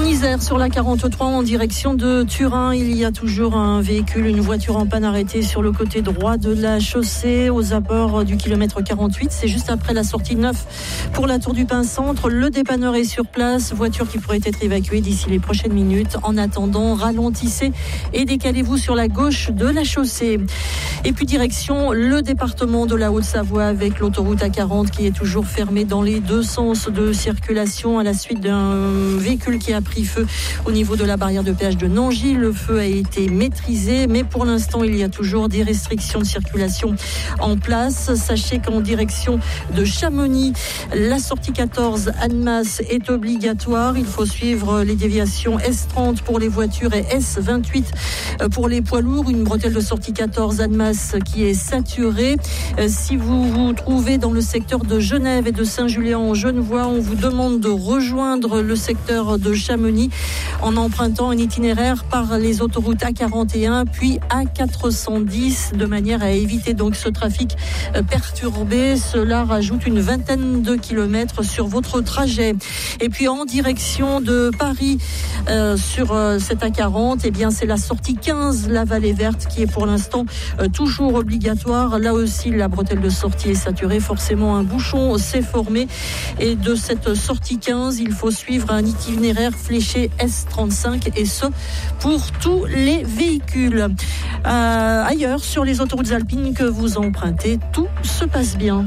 En Isère, sur la 43 en direction de Turin, il y a toujours un véhicule, une voiture en panne arrêtée sur le côté droit de la chaussée aux abords du kilomètre 48. C'est juste après la sortie 9 pour la Tour du Pin Centre. Le dépanneur est sur place, voiture qui pourrait être évacuée d'ici les prochaines minutes. En attendant, ralentissez et décalez-vous sur la gauche de la chaussée. Et puis direction le département de la Haute-Savoie avec l'autoroute A40 qui est toujours fermée dans les deux sens de circulation à la suite d'un véhicule qui a pris feu au niveau de la barrière de péage de Nangy. Le feu a été maîtrisé, mais pour l'instant, il y a toujours des restrictions de circulation en place. Sachez qu'en direction de Chamonix, la sortie 14 Annemasse est obligatoire. Il faut suivre les déviations S30 pour les voitures et S28 pour les poids lourds. Une bretelle de sortie 14 Annemasse qui est saturée. Si vous vous trouvez dans le secteur de Genève et de Saint-Julien-en-Genevois, on vous demande de rejoindre le secteur de Chamonix en empruntant un itinéraire par les autoroutes A41 puis A410 de manière à éviter donc ce trafic perturbé. Cela rajoute une vingtaine de kilomètres sur votre trajet. Et puis en direction de Paris sur cette A40, eh bien c'est la sortie 15 la Vallée Verte qui est pour l'instant toujours obligatoire. Là aussi la bretelle de sortie est saturée, forcément un bouchon s'est formé et de cette sortie 15 il faut suivre un itinéraire fléché S35 et ce pour tous les véhicules. Ailleurs sur les autoroutes alpines que vous empruntez, tout se passe bien.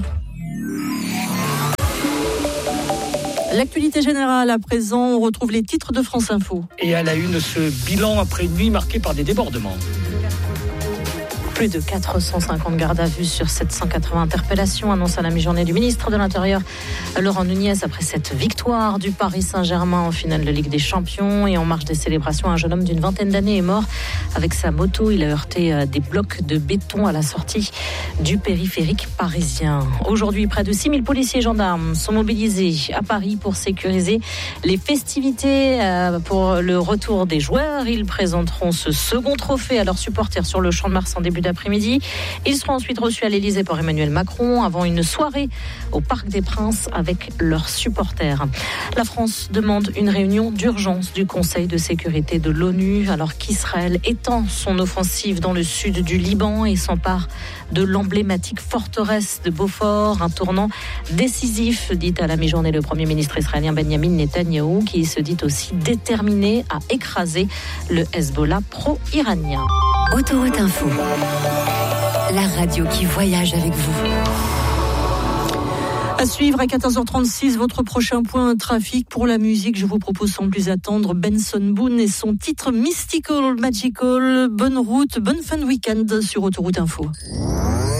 L'actualité générale à présent, on retrouve les titres de France Info. Et à la une, ce bilan après une nuit marquée par des débordements. Plus de 450 gardes à vue sur 780 interpellations, annonce à la mi-journée du ministre de l'Intérieur Laurent Nunez après cette victoire du Paris Saint-Germain en finale de Ligue des Champions. Et en marge des célébrations, un jeune homme d'une vingtaine d'années est mort avec sa moto. Il a heurté des blocs de béton à la sortie du périphérique parisien. Aujourd'hui, près de 6000 policiers et gendarmes sont mobilisés à Paris pour sécuriser les festivités pour le retour des joueurs. Ils présenteront ce second trophée à leurs supporters sur le Champ de Mars en début d'après-midi. Ils seront ensuite reçus à l'Élysée par Emmanuel Macron avant une soirée au Parc des Princes avec leurs supporters. La France demande une réunion d'urgence du Conseil de sécurité de l'ONU alors qu'Israël étend son offensive dans le sud du Liban et s'empare de l'emblématique forteresse de Beaufort, un tournant décisif, dit à la mi-journée le Premier ministre israélien Benjamin Netanyahou, qui se dit aussi déterminé à écraser le Hezbollah pro-iranien. Autoroute Info, la radio qui voyage avec vous. À suivre à 14h36, votre prochain point trafic. Pour la musique, je vous propose sans plus attendre Benson Boone et son titre Mystical Magical. Bonne route, bonne fin de week-end sur Autoroute Info.